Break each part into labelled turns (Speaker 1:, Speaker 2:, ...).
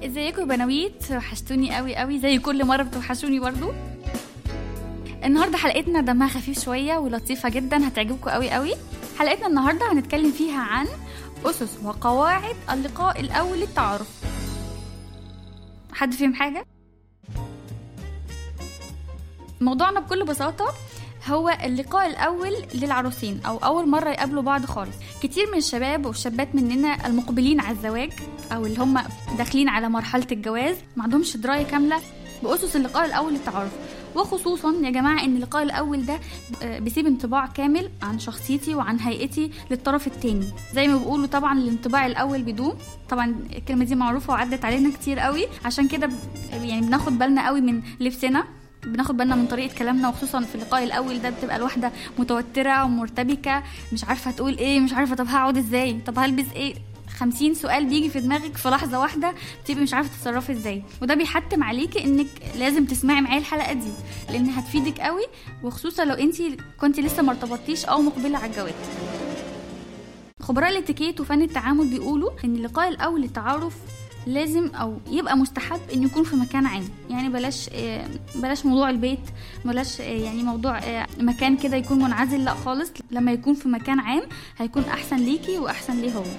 Speaker 1: ازيكم يا بنويت؟ وحشتوني قوي قوي زي كل مره بتوحشوني برضو. النهارده حلقتنا دمها خفيف شويه ولطيفه جدا، هتعجبكم قوي قوي. حلقتنا النهارده هنتكلم فيها عن اسس وقواعد اللقاء الاول للتعارف. حد فهم حاجه؟ موضوعنا بكل بساطه هو اللقاء الأول للعروسين أو أول مرة يقابلوا بعض خالص. كتير من الشباب والشابات مننا المقبلين على الزواج أو اللي هم داخلين على مرحلة الجواز ما عندهمش دراية كاملة بأسس اللقاء الأول للتعارف، وخصوصا يا جماعة إن اللقاء الأول ده بيسيب انطباع كامل عن شخصيتي وعن هيئتي للطرف التاني. زي ما بيقولوا طبعا الانطباع الأول بيدوم، طبعا الكلمة دي معروفة وعدت علينا كتير قوي، عشان كده يعني بناخد بالنا قوي من لبسنا، بناخد بالنا من طريقة كلامنا، وخصوصا في اللقاء الأول ده بتبقى الواحدة متوترة ومرتبكة، مش عارفة تقول ايه، مش عارفة طب هقعد ازاي، طب هلبس ايه، 50 سؤال بيجي في دماغك في لحظة واحدة، بتبقي مش عارفة تتصرفي ازاي. وده بيحتم عليكي انك لازم تسمعي معايا الحلقة دي لان هتفيدك قوي، وخصوصا لو انتي كنتي لسه مرتبطتيش او مقبلة على الجواز. خبراء الاتيكيت وفن التعامل بيقولوا ان اللقاء الأول للتعارف لازم او يبقى مستحب ان يكون في مكان عام. يعني بلاش موضوع البيت، بلاش يعني موضوع مكان كده يكون منعزل، لا خالص. لما يكون في مكان عام هيكون احسن ليكي واحسن ليه هو.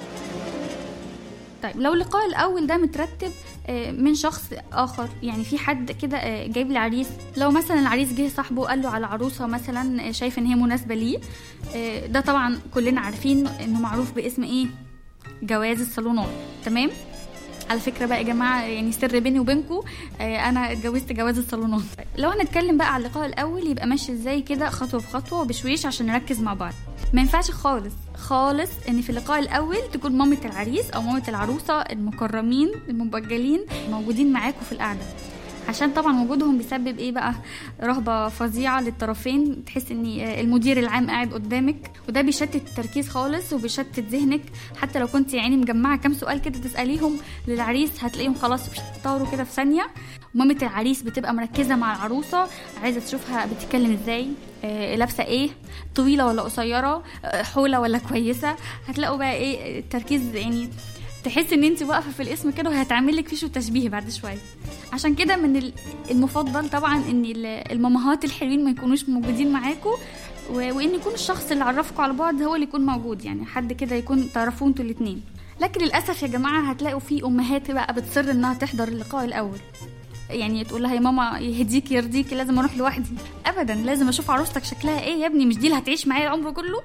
Speaker 1: طيب لو اللقاء الاول ده مترتب من شخص اخر، يعني في حد كده جايب العريس، لو مثلا العريس جه صاحبه قال له على عروسه مثلا شايف ان هي مناسبه ليه، ده طبعا كلنا عارفين انه معروف باسم ايه؟ جواز الصالونات. تمام؟ على فكرة بقى يا جماعة، يعني سر بيني وبينكم، أنا اتجوزت جواز الصالونات. لو هنتكلم بقى على اللقاء الأول يبقى ماشي ازاي كده، خطوة بخطوة وبشويش عشان نركز مع بعض. ما ينفعش خالص ان في اللقاء الأول تكون مامة العريس أو مامة العروسة المكرمين المبجلين موجودين معاكم في القعدة، عشان طبعا وجودهم بيسبب ايه بقى؟ رهبة فظيعة للطرفين، تحس ان المدير العام قاعد قدامك، وده بيشتت التركيز خالص وبيشتت ذهنك. حتى لو كنت يعني مجمعة كام سؤال كده تسأليهم للعريس هتلاقيهم خلاص طاروا كده في ثانية. مامة العريس بتبقى مركزة مع العروسة، عايزة تشوفها بتتكلم ازاي، لابسة ايه، طويلة ولا قصيرة، حولة ولا كويسة. هتلاقوا بقى ايه التركيز، يعني تحس ان انت واقفه في الاسم كده وهتعمل لك فيش تشبيه بعد شويه. عشان كده من المفضل طبعا ان المامهات الحلوين ما يكونوش موجودين معاكم، وان يكون الشخص اللي عرفكم على بعض هو اللي يكون موجود، يعني حد كده يكون تعرفوه انتوا الاثنين. لكن للاسف يا جماعه هتلاقوا في امهات بقى بتصر انها تحضر اللقاء الاول، يعني تقول لها يا ماما يهديكي يرضيكي لازم اروح لوحدي. ابدا، لازم اشوف عروستك شكلها ايه يا ابني، مش دي اللي هتعيش معايا العمر كله.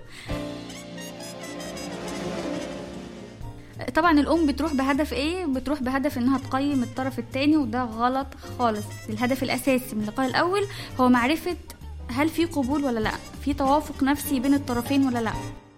Speaker 1: طبعا الام بتروح بهدف ايه؟ بتروح بهدف انها تقيم الطرف التاني، وده غلط خالص. الهدف الاساسي من اللقاء الاول هو معرفة هل في قبول ولا لا، في توافق نفسي بين الطرفين ولا لا.